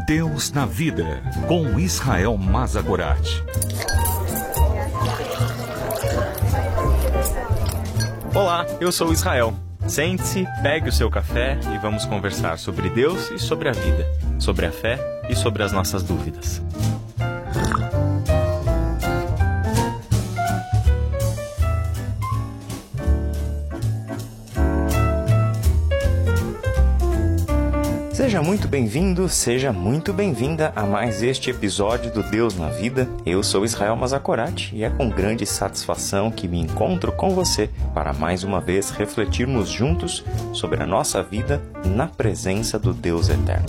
Deus na Vida, com Israel Mazagorat. Olá, eu sou Israel. Sente-se, pegue o seu café e vamos conversar sobre Deus e sobre a vida, sobre a fé e sobre as nossas dúvidas. Seja muito bem-vindo, seja muito bem-vinda a mais este episódio do Deus na Vida. Eu sou Israel Mazagorat e é com grande satisfação que me encontro com você para mais uma vez refletirmos juntos sobre a nossa vida na presença do Deus Eterno.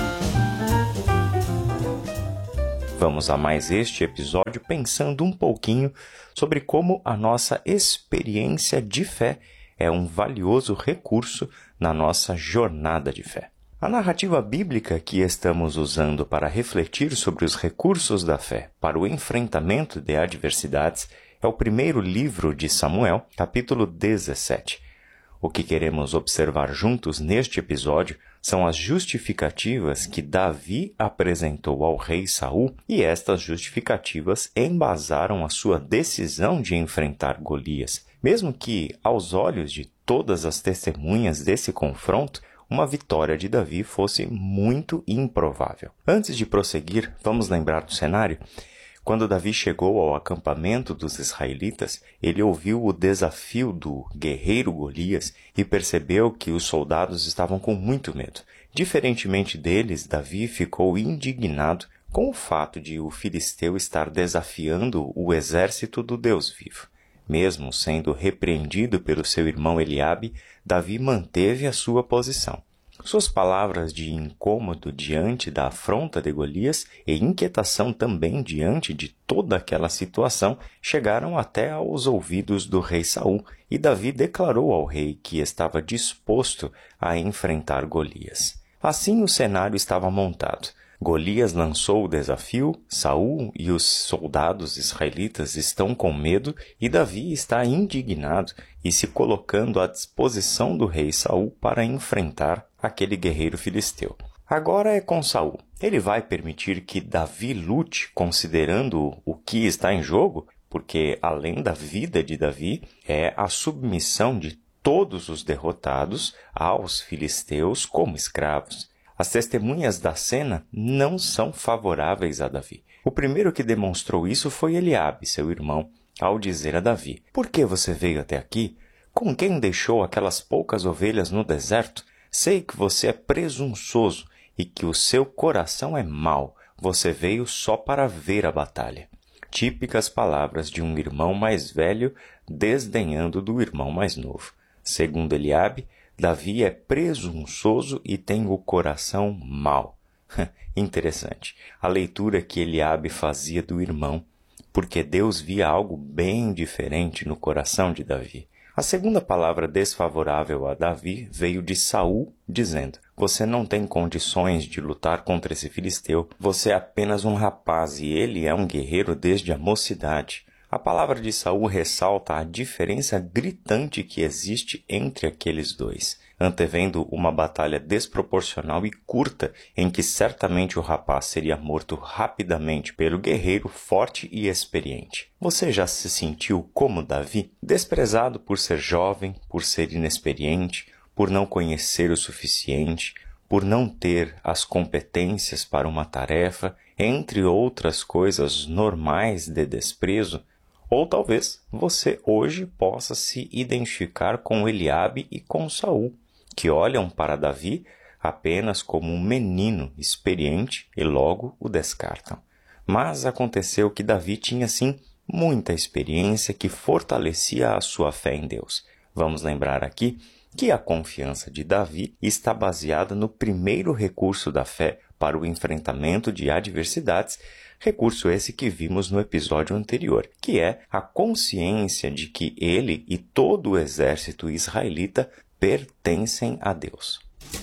Vamos a mais este episódio pensando um pouquinho sobre como a nossa experiência de fé é um valioso recurso na nossa jornada de fé. A narrativa bíblica que estamos usando para refletir sobre os recursos da fé para o enfrentamento de adversidades é o primeiro livro de Samuel, capítulo 17. O que queremos observar juntos neste episódio são as justificativas que Davi apresentou ao rei Saul, e estas justificativas embasaram a sua decisão de enfrentar Golias, mesmo que, aos olhos de todas as testemunhas desse confronto, uma vitória de Davi fosse muito improvável. Antes de prosseguir, vamos lembrar do cenário? Quando Davi chegou ao acampamento dos israelitas, ele ouviu o desafio do guerreiro Golias e percebeu que os soldados estavam com muito medo. Diferentemente deles, Davi ficou indignado com o fato de o filisteu estar desafiando o exército do Deus vivo. Mesmo sendo repreendido pelo seu irmão Eliabe, Davi manteve a sua posição. Suas palavras de incômodo diante da afronta de Golias e inquietação também diante de toda aquela situação chegaram até aos ouvidos do rei Saul, e Davi declarou ao rei que estava disposto a enfrentar Golias. Assim o cenário estava montado. Golias lançou o desafio, Saul e os soldados israelitas estão com medo e Davi está indignado e se colocando à disposição do rei Saul para enfrentar aquele guerreiro filisteu. Agora é com Saul. Ele vai permitir que Davi lute considerando o que está em jogo? Porque além da vida de Davi, é a submissão de todos os derrotados aos filisteus como escravos. As testemunhas da cena não são favoráveis a Davi. O primeiro que demonstrou isso foi Eliabe, seu irmão, ao dizer a Davi: "Por que você veio até aqui? Com quem deixou aquelas poucas ovelhas no deserto? Sei que você é presunçoso e que o seu coração é mau. Você veio só para ver a batalha." Típicas palavras de um irmão mais velho desdenhando do irmão mais novo. Segundo Eliabe, Davi é presunçoso e tem o coração mau. Interessante. A leitura que Eliabe fazia do irmão, porque Deus via algo bem diferente no coração de Davi. A segunda palavra desfavorável a Davi veio de Saul, dizendo: "Você não tem condições de lutar contra esse filisteu. Você é apenas um rapaz e ele é um guerreiro desde a mocidade." A palavra de Saul ressalta a diferença gritante que existe entre aqueles dois, antevendo uma batalha desproporcional e curta em que certamente o rapaz seria morto rapidamente pelo guerreiro forte e experiente. Você já se sentiu como Davi, desprezado por ser jovem, por ser inexperiente, por não conhecer o suficiente, por não ter as competências para uma tarefa, entre outras coisas normais de desprezo? Ou talvez você hoje possa se identificar com Eliabe e com Saul, que olham para Davi apenas como um menino experiente e logo o descartam. Mas aconteceu que Davi tinha sim muita experiência que fortalecia a sua fé em Deus. Vamos lembrar aqui que a confiança de Davi está baseada no primeiro recurso da fé para o enfrentamento de adversidades, recurso esse que vimos no episódio anterior, que é a consciência de que ele e todo o exército israelita pertencem a Deus.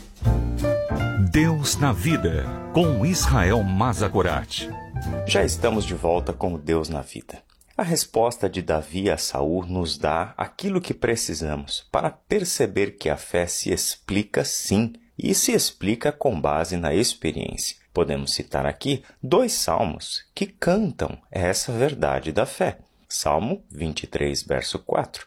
Deus na Vida, com Israel Mazagorat. Já estamos de volta com o Deus na Vida. A resposta de Davi a Saul nos dá aquilo que precisamos para perceber que a fé se explica sim e se explica com base na experiência. Podemos citar aqui 2 salmos que cantam essa verdade da fé. Salmo 23, verso 4.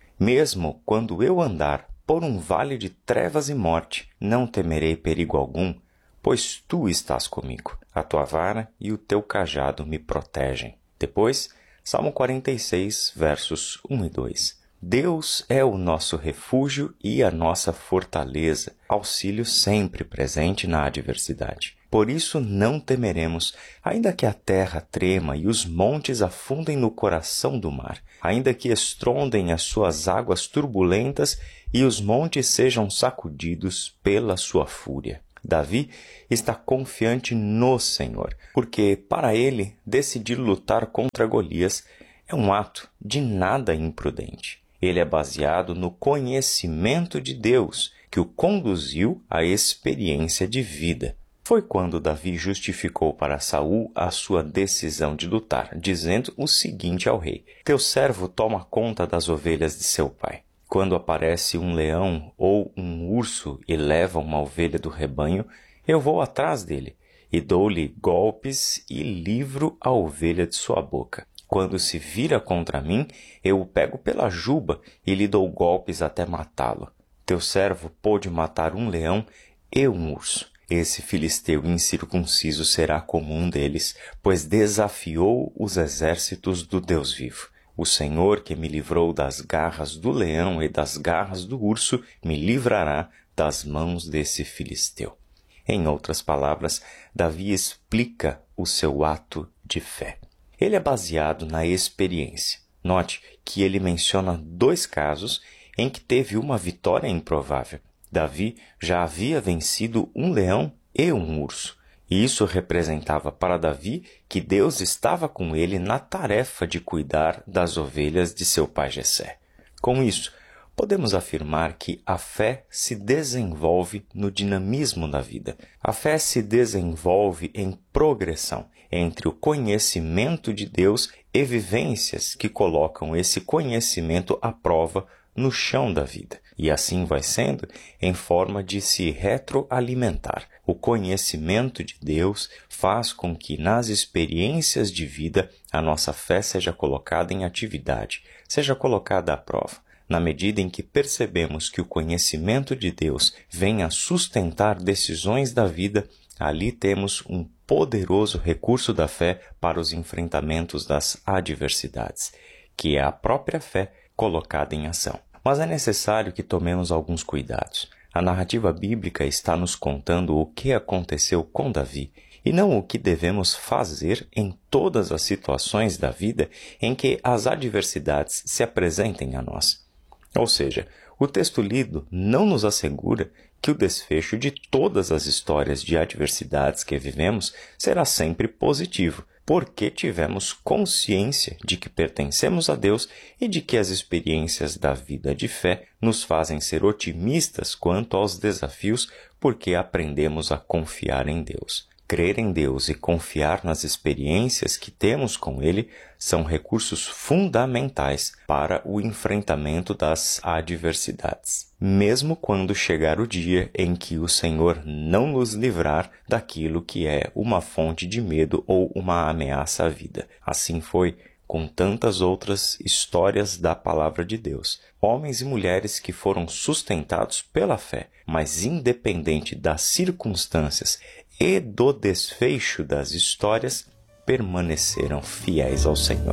Mesmo quando eu andar por um vale de trevas e morte, não temerei perigo algum, pois tu estás comigo. A tua vara e o teu cajado me protegem. Depois, Salmo 46, versos 1 e 2. Deus é o nosso refúgio e a nossa fortaleza, auxílio sempre presente na adversidade. Por isso não temeremos, ainda que a terra trema e os montes afundem no coração do mar, ainda que estrondem as suas águas turbulentas e os montes sejam sacudidos pela sua fúria. Davi está confiante no Senhor, porque para ele decidir lutar contra Golias é um ato de nada imprudente. Ele é baseado no conhecimento de Deus, que o conduziu à experiência de vida. Foi quando Davi justificou para Saul a sua decisão de lutar, dizendo o seguinte ao rei: teu servo toma conta das ovelhas de seu pai. Quando aparece um leão ou um urso e leva uma ovelha do rebanho, eu vou atrás dele e dou-lhe golpes e livro a ovelha de sua boca. Quando se vira contra mim, eu o pego pela juba e lhe dou golpes até matá-lo. Teu servo pôde matar um leão e um urso. Esse filisteu incircunciso será como um deles, pois desafiou os exércitos do Deus vivo. O Senhor que me livrou das garras do leão e das garras do urso, me livrará das mãos desse filisteu. Em outras palavras, Davi explica o seu ato de fé. Ele é baseado na experiência. Note que ele menciona 2 casos em que teve uma vitória improvável. Davi já havia vencido um leão e um urso. E isso representava para Davi que Deus estava com ele na tarefa de cuidar das ovelhas de seu pai Jessé. Com isso, podemos afirmar que a fé se desenvolve no dinamismo da vida. A fé se desenvolve em progressão entre o conhecimento de Deus e vivências que colocam esse conhecimento à prova no chão da vida. E assim vai sendo em forma de se retroalimentar. O conhecimento de Deus faz com que nas experiências de vida a nossa fé seja colocada em atividade, seja colocada à prova. Na medida em que percebemos que o conhecimento de Deus vem a sustentar decisões da vida, ali temos um poderoso recurso da fé para os enfrentamentos das adversidades, que é a própria fé colocada em ação. Mas é necessário que tomemos alguns cuidados. A narrativa bíblica está nos contando o que aconteceu com Davi, e não o que devemos fazer em todas as situações da vida em que as adversidades se apresentem a nós. Ou seja, o texto lido não nos assegura que o desfecho de todas as histórias de adversidades que vivemos será sempre positivo, porque tivemos consciência de que pertencemos a Deus e de que as experiências da vida de fé nos fazem ser otimistas quanto aos desafios, porque aprendemos a confiar em Deus. Crer em Deus e confiar nas experiências que temos com Ele são recursos fundamentais para o enfrentamento das adversidades, mesmo quando chegar o dia em que o Senhor não nos livrar daquilo que é uma fonte de medo ou uma ameaça à vida. Assim foi com tantas outras histórias da palavra de Deus. Homens e mulheres que foram sustentados pela fé, mas independente das circunstâncias e do desfecho das histórias, permaneceram fiéis ao Senhor.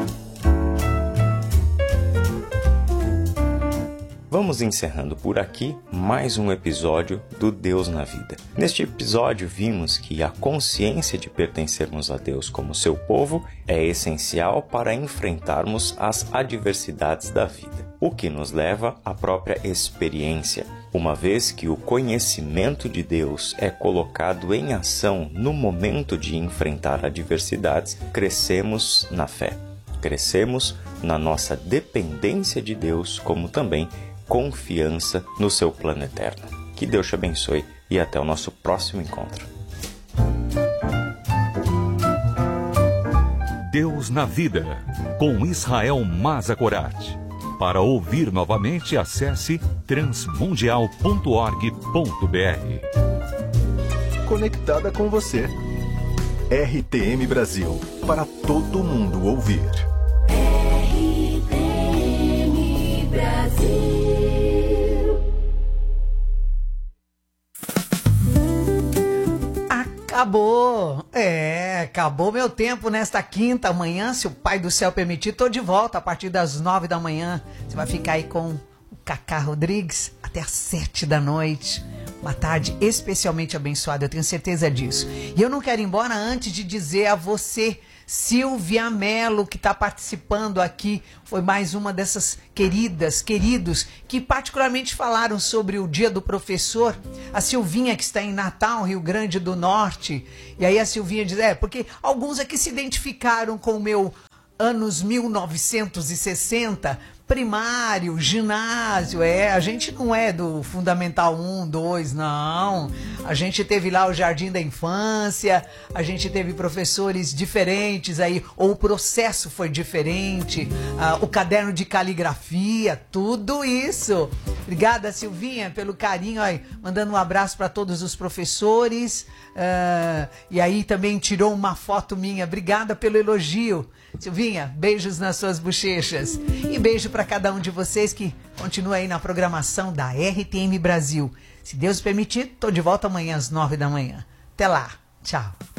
Vamos encerrando por aqui mais um episódio do Deus na Vida. Neste episódio vimos que a consciência de pertencermos a Deus como seu povo é essencial para enfrentarmos as adversidades da vida, o que nos leva à própria experiência. Uma vez que o conhecimento de Deus é colocado em ação no momento de enfrentar adversidades, crescemos na fé, crescemos na nossa dependência de Deus, como também confiança no seu plano eterno. Que Deus te abençoe e até o nosso próximo encontro. Deus na Vida, com Israel Mazakorati. Para ouvir novamente, acesse transmundial.org.br. Conectada com você. RTM Brasil, para todo mundo ouvir. RTM Brasil. Acabou meu tempo nesta quinta. Amanhã, se o Pai do Céu permitir, tô de volta a partir das 9 da manhã. Você vai ficar aí com o Cacá Rodrigues até às 7 da noite. Uma tarde especialmente abençoada, eu tenho certeza disso. E eu não quero ir embora antes de dizer a você, Silvia Mello, que está participando aqui, foi mais uma dessas queridos, que particularmente falaram sobre o Dia do Professor. A Silvinha, que está em Natal, Rio Grande do Norte. E aí a Silvinha diz, porque alguns aqui se identificaram com o meu anos 1960, primário, ginásio, a gente não é do Fundamental 1, 2, não. A gente teve lá o Jardim da Infância, a gente teve professores diferentes aí, ou o processo foi diferente, o caderno de caligrafia, tudo isso. Obrigada, Silvinha, pelo carinho, aí, mandando um abraço para todos os professores, e aí também tirou uma foto minha. Obrigada pelo elogio. Silvinha, beijos nas suas bochechas. E beijo para cada um de vocês que continua aí na programação da RTM Brasil. Se Deus permitir, tô de volta amanhã às 9 da manhã. Até lá. Tchau.